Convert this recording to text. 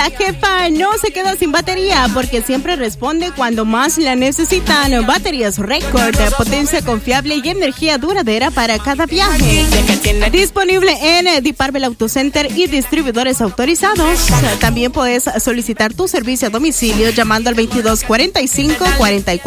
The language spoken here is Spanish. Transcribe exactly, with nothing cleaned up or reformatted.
la jefa no se queda sin batería porque siempre responde cuando más la necesitan. Baterías Record, potencia confiable y energía duradera para cada viaje. Disponible en Diparvel Auto Center y distribuidores autorizados. También puedes solicitar tu servicio a domicilio llamando al veintidós cuarenta y cinco cuarenta y cuatro